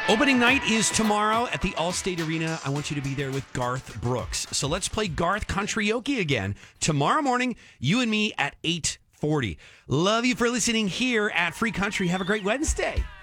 Opening night is tomorrow at the Allstate Arena. I want you to be there with Garth Brooks. So let's play Garth Countryokey again tomorrow morning, you and me at 8:40. Love you for listening here at Free Country. Have a great Wednesday.